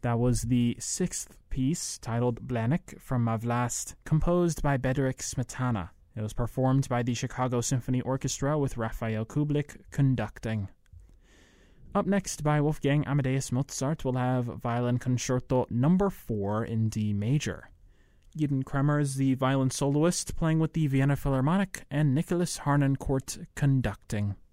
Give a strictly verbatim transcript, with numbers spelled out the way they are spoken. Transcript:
That was the sixth piece, titled Blanik, from Mavlast, composed by Bedřich Smetana. It was performed by the Chicago Symphony Orchestra with Raphael Kublik conducting. Up next, by Wolfgang Amadeus Mozart, we'll have Violin Concerto Number four in D major. Gidon Kremer is the violin soloist, playing with the Vienna Philharmonic, and Nicholas Harnoncourt conducting.